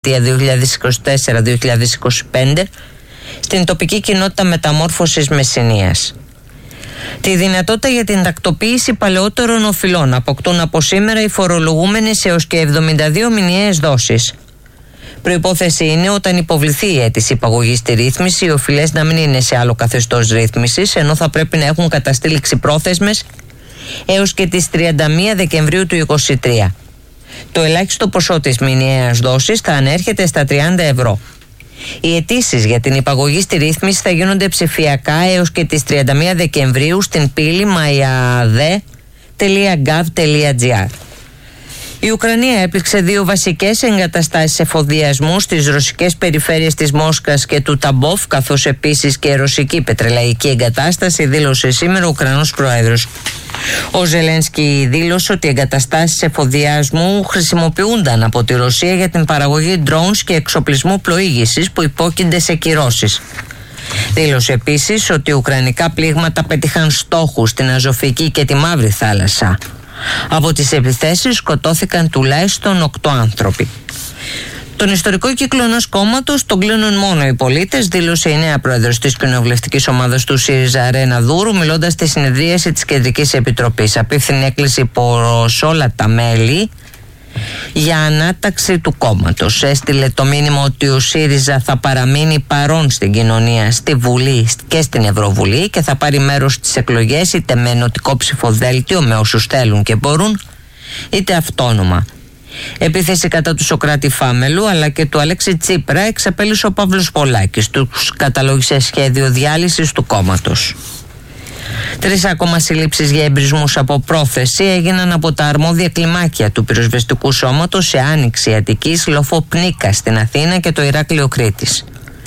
2024-2025 στην τοπική κοινότητα μεταμόρφωσης Μεσσηνίας. Τη δυνατότητα για την τακτοποίηση παλαιότερων οφειλών αποκτούν από σήμερα οι φορολογούμενοι σε έως και 72 μηνιαίες δόσεις. Προϋπόθεση είναι όταν υποβληθεί η αίτηση υπαγωγής στη ρύθμιση, οι οφειλές να μην είναι σε άλλο καθεστώς ρύθμισης, ενώ θα πρέπει να έχουν καταστεί ληξιπρόθεσμες έως και τις 31 Δεκεμβρίου του 2023. Το ελάχιστο ποσό της μηνιαίας δόσης θα ανέρχεται στα 30 ευρώ. Οι αιτήσεις για την υπαγωγή στη ρύθμιση θα γίνονται ψηφιακά έως και τις 31 Δεκεμβρίου στην πύλη maiade.gov.gr. Η Ουκρανία έπληξε 2 βασικές εγκαταστάσεις εφοδιασμού στις ρωσικές περιφέρειες της Μόσχας και του Ταμπόφ, καθώς επίσης και ρωσική πετρελαϊκή εγκατάσταση, δήλωσε σήμερα ο Ουκρανός Πρόεδρος. Ο Ζελένσκι δήλωσε ότι οι εγκαταστάσεις εφοδιασμού χρησιμοποιούνταν από τη Ρωσία για την παραγωγή drones και εξοπλισμού πλοήγησης που υπόκεινται σε κυρώσεις. Δήλωσε επίσης ότι ουκρανικά πλήγματα πέτυχαν στόχους στην Αζωφική και τη Μαύρη Θάλασσα. Από τις επιθέσεις σκοτώθηκαν τουλάχιστον 8 άνθρωποι. Τον ιστορικό κύκλο ενός κόμματος τον κλείνουν μόνο οι πολίτες, δήλωσε η νέα πρόεδρος της κοινοβουλευτικής ομάδας του ΣΥΡΙΖΑ, Ρένα Δούρου, μιλώντας στη συνεδρίαση της Κεντρικής Επιτροπής. Απίφθινε έκκληση προς όλα τα μέλη για ανάταξη του κόμματος. Έστειλε το μήνυμα ότι ο ΣΥΡΙΖΑ θα παραμείνει παρόν στην κοινωνία, στη Βουλή και στην Ευρωβουλή και θα πάρει μέρος στις εκλογές είτε με ενωτικό ψηφοδέλτιο με όσους θέλουν και μπορούν, είτε αυτόνομα. Επίθεση κατά του Σωκράτη Φάμελου αλλά και του Αλέξη Τσίπρα εξαπέλυσε ο Παύλος Πολάκης. Τους καταλόγησε σχέδιο διάλυσης του κόμματος. 3 ακόμα συλλήψεις για εμπρισμούς από πρόθεση έγιναν από τα αρμόδια κλιμάκια του πυροσβεστικού σώματος σε Άνοιξη Αττικής, Λοφοπνίκα στην Αθήνα και το Ηράκλειο Κρήτης.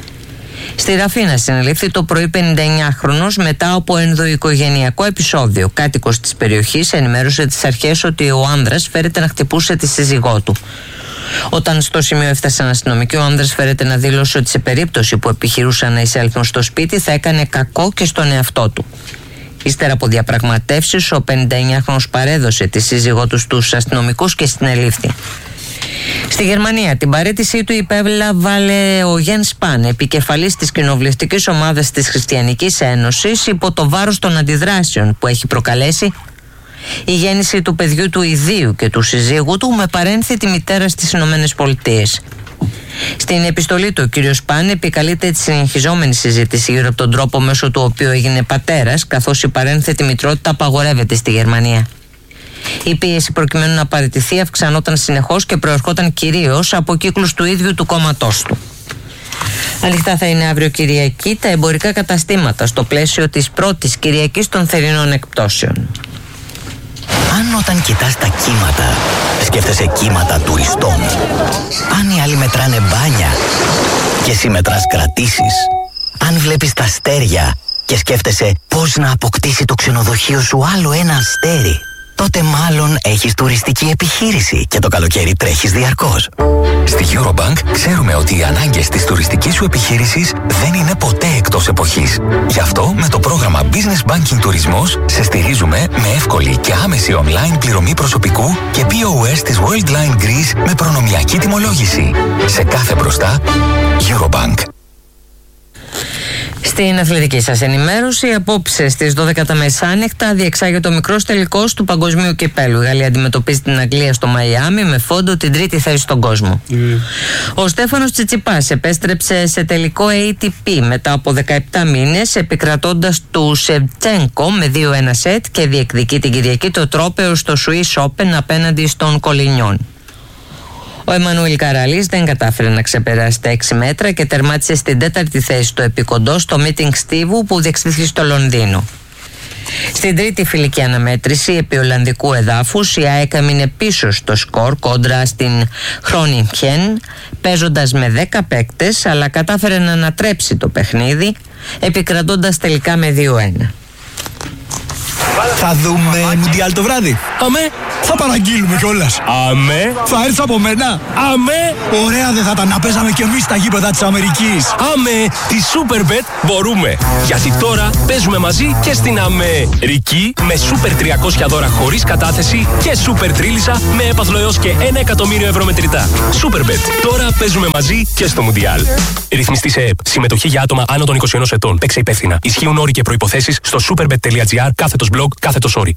Στη Ραφίνα συνελήφθη το πρωί 59χρονος μετά από ενδοοικογενειακό επεισόδιο. Κάτοικος της περιοχής ενημέρωσε τις αρχές ότι ο άνδρας φέρεται να χτυπούσε τη σύζυγό του. Όταν στο σημείο έφτασαν αστυνομικοί, ο άνδρας φέρεται να δήλωσε ότι σε περίπτωση που επιχειρούσαν να εισέλθουν στο σπίτι θα έκανε κακό και στον εαυτό του. Ύστερα από διαπραγματεύσεις, ο 59χρονος παρέδωσε τη σύζυγό του στους αστυνομικούς και συνελήφθη. Στη Γερμανία την παραίτησή του υπέβαλε ο Γιεν Σπάν, επικεφαλής της κοινοβουλευτικής ομάδας της Χριστιανικής Ένωσης, υπό το βάρος των αντιδράσεων που έχει προκαλέσει η γέννηση του παιδιού του ιδίου και του συζύγου του με παρένθετη μητέρα στις Ηνωμένες Πολιτείες. Στην επιστολή του, ο κ. Σπάν επικαλείται τη συνεχιζόμενη συζήτηση γύρω από τον τρόπο μέσω του οποίου έγινε πατέρας, καθώς η παρένθετη μητρότητα απαγορεύεται στη Γερμανία. Η πίεση προκειμένου να παραιτηθεί αυξανόταν συνεχώς και προερχόταν κυρίως από κύκλους του ίδιου του κόμματός του. Ανοιχτά θα είναι αύριο Κυριακή τα εμπορικά καταστήματα στο πλαίσιο της πρώτης Κυριακής των θερινών εκπτώσεων. Αν όταν κοιτάς τα κύματα, σκέφτεσαι κύματα τουριστών. Αν οι άλλοι μετράνε μπάνια και εσύ μετράς κρατήσεις. Αν βλέπεις τα αστέρια και σκέφτεσαι πώς να αποκτήσει το ξενοδοχείο σου άλλο ένα αστέρι, τότε μάλλον έχεις τουριστική επιχείρηση και το καλοκαίρι τρέχεις διαρκώς. Στη Eurobank ξέρουμε ότι οι ανάγκες της τουριστικής σου επιχείρησης δεν είναι ποτέ εκτός εποχής. Γι' αυτό με το πρόγραμμα Business Banking Τουρισμός σε στηρίζουμε με εύκολη και άμεση online πληρωμή προσωπικού και POS της Worldline Greece με προνομιακή τιμολόγηση. Σε κάθε μπροστά, Eurobank. Στην αθλητική σας ενημέρωση, απόψε στις 12 τα μεσάνυχτα διεξάγεται ο μικρός τελικός του Παγκοσμίου Κυπέλλου. Η Γαλλία αντιμετωπίζει την Αγγλία στο Μαϊάμι με φόντο την 3η θέση στον κόσμο. Ο Στέφανος Τσιτσιπάς επέστρεψε σε τελικό ATP μετά από 17 μήνες, επικρατώντας του Σεβτσένκο με 2-1 σετ και διεκδικεί την Κυριακή το τρόπαιο στο Swiss Open απέναντι στον Κολινιόν. Ο Εμμανουήλ Καραλής δεν κατάφερε να ξεπεράσει τα 6 μέτρα και τερμάτισε στην 4η θέση στο επικοντό στο meeting Στίβου που διεξήχθη στο Λονδίνο. Στην τρίτη φιλική αναμέτρηση επί Ολλανδικού εδάφους, η ΑΕΚ έμεινε πίσω στο σκορ κόντρα στην Groningen, παίζοντας με 10 παίκτες, αλλά κατάφερε να ανατρέψει το παιχνίδι, επικρατώντας τελικά με 2-1. Θα δούμε Μουντιάλ το βράδυ. Αμέ, Θα παραγγείλουμε κιόλας. Αμέ. Θα έρθει από μένα. Αμέ. Ωραία δεν θα ήταν να παίζαμε κι εμείς στα γήπεδα της Αμερικής. Αμέ. Τη Superbet μπορούμε. Γιατί τώρα παίζουμε μαζί και στην Αμερική με Super 300 δώρα χωρίς κατάθεση και Super Τρίλισσα με έπαθλο έως και 1 εκατομμύριο ευρώ μετρητά. Superbet. Τώρα παίζουμε μαζί και στο Μουντιάλ. Ρυθμιστή σε ΕΕΠ. Συμμετοχή για άτομα άνω των 21 ετών. Παίξε υπεύθυνα. Ισχύουν όροι και προϋποθέσεις στο superbet.gr/blog/όροι.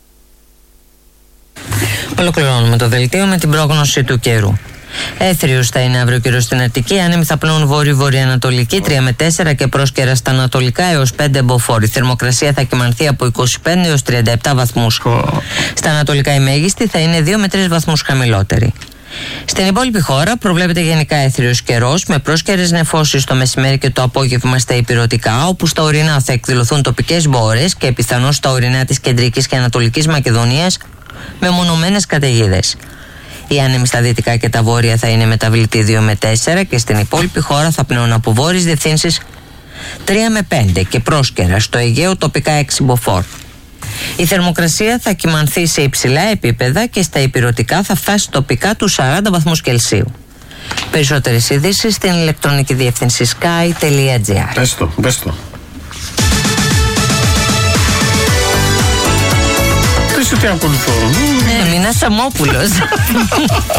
Ολοκληρώνουμε το δελτίο με την πρόγνωση του καιρού. Έθριος θα είναι αύριο καιρός στην Αττική, άνεμοι θα πνέουν βόρειο-βορειοανατολική 3 με 4 και πρόσκαιρα στα ανατολικά έως 5 μποφόρ. Η θερμοκρασία θα κυμανθεί από 25 έως 37 βαθμούς. Στα ανατολικά η μέγιστη θα είναι 2 με 3 βαθμούς χαμηλότερη. Στην υπόλοιπη χώρα προβλέπεται γενικά έθριος καιρός με πρόσκαιρες νεφώσεις το μεσημέρι και το απόγευμα στα ηπειρωτικά, όπου στα ορεινά θα εκδηλωθούν τοπικές μπόρες και πιθανώς στα ορεινά της κεντρικής και ανατολικής Μακεδονίας με μονομένες καταιγίδες. Οι άνεμοι στα δυτικά και τα βόρεια θα είναι μεταβλητοί 2 με 4 και στην υπόλοιπη χώρα θα πνέουν από βόρειες διευθύνσεις 3 με 5 και πρόσκαιρα στο Αιγαίο τοπικά 6 μποφόρ. Η θερμοκρασία θα κυμανθεί σε υψηλά επίπεδα και στα ηπειρωτικά θα φτάσει τοπικά τους 40 βαθμούς Κελσίου. Περισσότερες ειδήσεις στην ηλεκτρονική διεύθυνση sky.gr. Πες το. Πες ότι ακολουθώ. Μινάς Σαμόπουλος.